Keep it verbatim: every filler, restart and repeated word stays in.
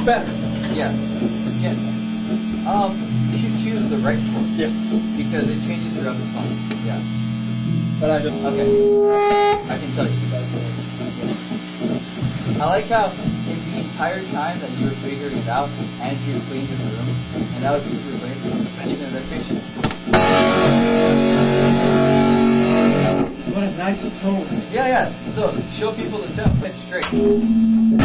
better. Yeah. It's getting there. Um, you should choose the right fork. Yes. Because it changes throughout the song. Yeah. But I don't. Okay. I can tell you. I like how in the entire time that you were figuring it out, Andrew cleaned his room, and that was super late. You know, that picture. What a nice tone. Yeah, yeah. So show people the tone. It's straight.